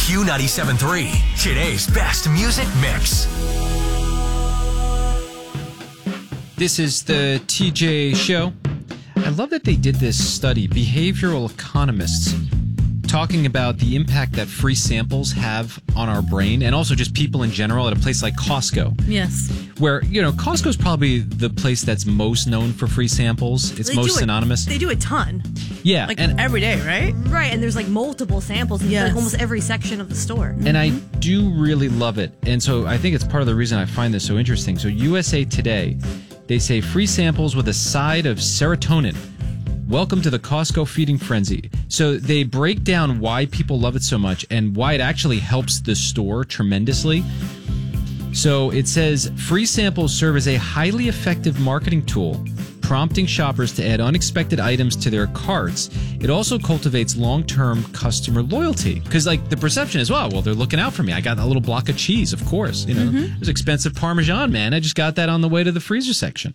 Q97.3, today's best music mix. This is the TJ Show. I love that they did this study, behavioral economists, talking about the impact that free samples have on our brain and also just people in general at a place like Costco. Yes. Where, Costco's probably the place that's most known for free samples. It's most synonymous. They do a ton. Yeah. Like and every day, right? Right, and there's like multiple samples in like almost every section of the store. And I do really love it. And so I think it's part of the reason I find this so interesting. So USA Today, they say free samples with a side of serotonin. Welcome to the Costco feeding frenzy. So they break down why people love it so much and why it actually helps the store tremendously. So it says free samples serve as a highly effective marketing tool, prompting shoppers to add unexpected items to their carts. It also cultivates long-term customer loyalty because, the perception is, well, they're looking out for me. I got a little block of cheese, of course. It was expensive Parmesan, man. I just got that on the way to the freezer section.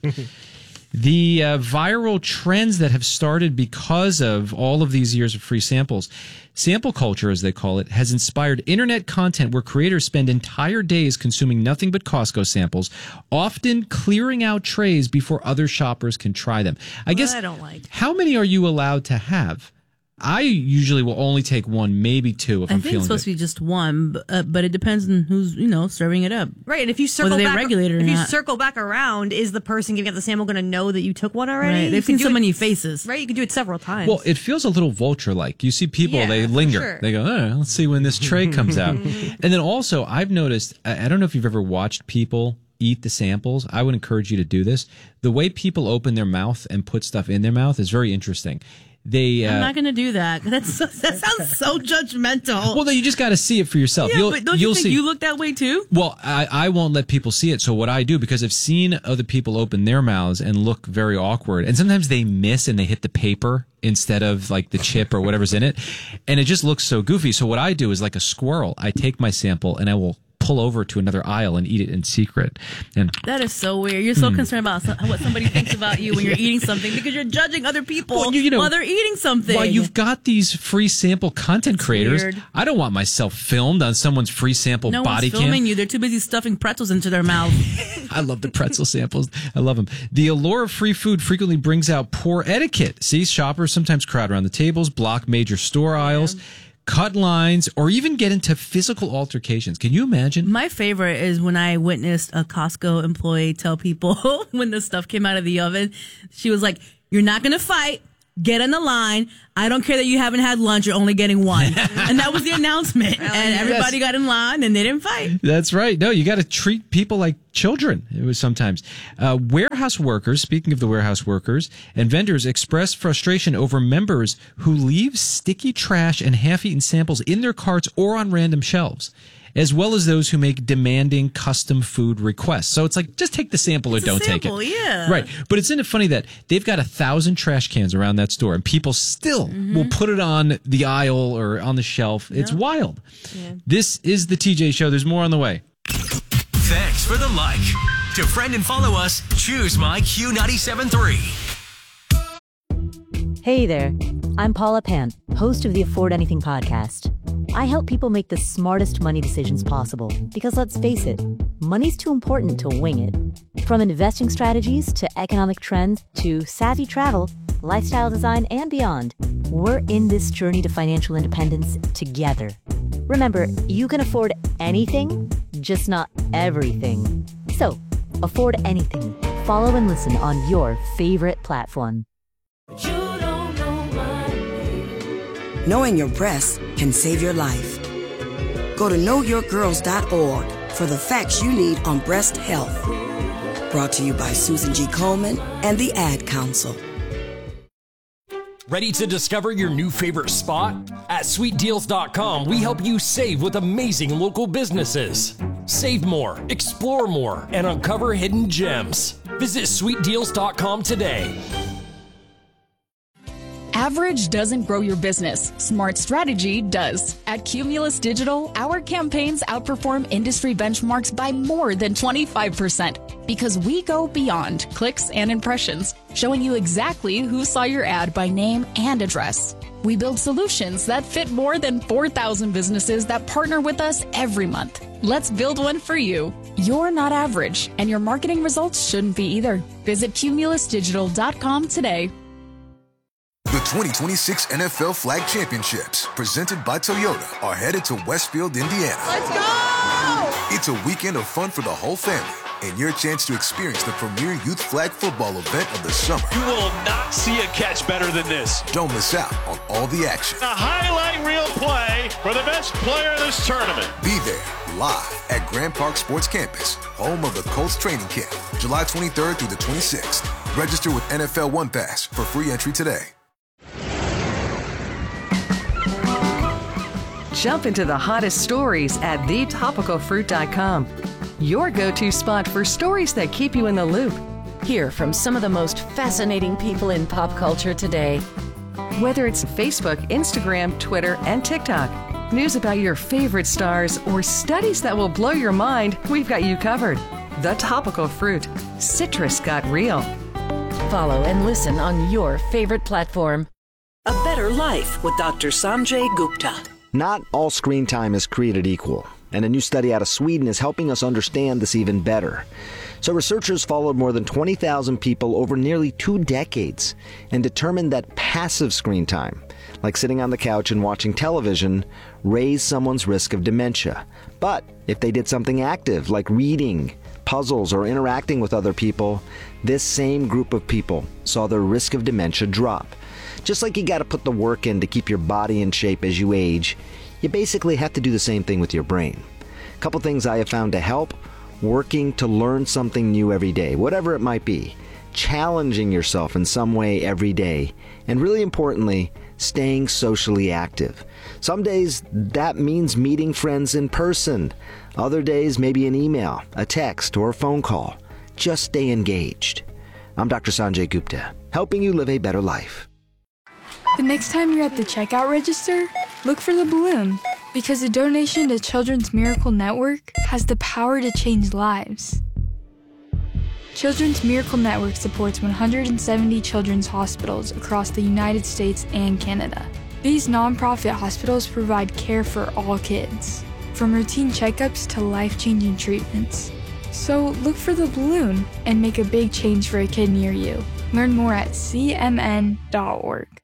The viral trends that have started because of all of these years of free samples, sample culture, as they call it, has inspired internet content where creators spend entire days consuming nothing but Costco samples, often clearing out trays before other shoppers can try them. I guess, I don't like. How many are you allowed to have? I usually will only take one, maybe two if I'm feeling good. I think it's supposed to be just one, but it depends on who's, serving it up. Right, and if you circle whether back, they regulate it or if you not. circle back around, is the person giving out the sample going to know that you took one already? Right, they've seen so many faces. Right, you can do it several times. Well, it feels a little vulture-like. You see people, they linger. Sure. They go, let's see when this tray comes out. And then also, I've noticed, I don't know if you've ever watched people eat the samples. I would encourage you to do this. The way people open their mouth and put stuff in their mouth is very interesting. I'm not going to do that. That sounds so judgmental. Well, no, you just got to see it for yourself. Yeah, but don't you think you look that way too? Well, I won't let people see it. So what I do, because I've seen other people open their mouths and look very awkward, and sometimes they miss and they hit the paper instead of the chip or whatever's in it, and it just looks so goofy. So what I do is like a squirrel. I take my sample and I will pull over to another aisle and eat it in secret. And that is so weird. You're so concerned about what somebody thinks about you when you're eating something because you're judging other people while they're eating something. Well, you've got these free sample content creators. Weird. I don't want myself filmed on someone's free sample no body one's filming cam. you. They're too busy stuffing pretzels into their mouth. I love the pretzel samples. I love them. The allure of free food frequently brings out poor etiquette. See, shoppers sometimes crowd around the tables, block major store aisles, cut lines, or even get into physical altercations. Can you imagine? My favorite is when I witnessed a Costco employee tell people when the stuff came out of the oven, she was like, "You're not going to fight. Get in the line. I don't care that you haven't had lunch. You're only getting one." And that was the announcement. And everybody got in line and they didn't fight. That's right. No, you got to treat people like children. It was sometimes. Warehouse workers, speaking of the warehouse workers, and vendors express frustration over members who leave sticky trash and half-eaten samples in their carts or on random shelves, as well as those who make demanding custom food requests. So it's like, just take the sample or don't take it. Yeah. Right. But isn't it funny that they've got 1,000 trash cans around that store and people still will put it on the aisle or on the shelf. It's wild. Yeah. This is the TJ Show. There's more on the way. Thanks for the like. To friend and follow us, choose my Q97.3. Hey there. I'm Paula Pant, host of the Afford Anything podcast. I help people make the smartest money decisions possible because, let's face it, money's too important to wing it. From investing strategies to economic trends to savvy travel, lifestyle design, and beyond, we're in this journey to financial independence together. Remember, you can afford anything, just not everything. So, afford anything. Follow and listen on your favorite platform. Knowing your breasts can save your life. Go to knowyourgirls.org for the facts you need on breast health. Brought to you by Susan G. Komen and the Ad Council. Ready to discover your new favorite spot? At sweetdeals.com, we help you save with amazing local businesses. Save more, explore more, and uncover hidden gems. Visit sweetdeals.com today. Average doesn't grow your business. Smart strategy does. At Cumulus Digital, our campaigns outperform industry benchmarks by more than 25% because we go beyond clicks and impressions, showing you exactly who saw your ad by name and address. We build solutions that fit more than 4,000 businesses that partner with us every month. Let's build one for you. You're not average, and your marketing results shouldn't be either. Visit cumulusdigital.com today. The 2026 NFL Flag Championships, presented by Toyota, are headed to Westfield, Indiana. Let's go! It's a weekend of fun for the whole family, and your chance to experience the premier youth flag football event of the summer. You will not see a catch better than this. Don't miss out on all the action. A highlight reel play for the best player of this tournament. Be there, live at Grand Park Sports Campus, home of the Colts training camp, July 23rd through the 26th. Register with NFL One Pass for free entry today. Jump into the hottest stories at thetopicalfruit.com. Your go-to spot for stories that keep you in the loop. Hear from some of the most fascinating people in pop culture today. Whether it's Facebook, Instagram, Twitter, and TikTok, news about your favorite stars, or studies that will blow your mind, we've got you covered. The Topical Fruit. Citrus got real. Follow and listen on your favorite platform. A Better Life with Dr. Sanjay Gupta. Not all screen time is created equal, and a new study out of Sweden is helping us understand this even better. So researchers followed more than 20,000 people over nearly 2 decades and determined that passive screen time, like sitting on the couch and watching television, raised someone's risk of dementia. But if they did something active, like reading, puzzles, or interacting with other people, this same group of people saw their risk of dementia drop. Just like you got to put the work in to keep your body in shape as you age, you basically have to do the same thing with your brain. A couple things I have found to help: working to learn something new every day, whatever it might be, challenging yourself in some way every day, and really importantly, staying socially active. Some days that means meeting friends in person. Other days maybe an email, a text, or a phone call. Just stay engaged. I'm Dr. Sanjay Gupta, helping you live a better life. The next time you're at the checkout register, look for the balloon, because a donation to Children's Miracle Network has the power to change lives. Children's Miracle Network supports 170 children's hospitals across the United States and Canada. These nonprofit hospitals provide care for all kids, from routine checkups to life-changing treatments. So look for the balloon and make a big change for a kid near you. Learn more at cmn.org.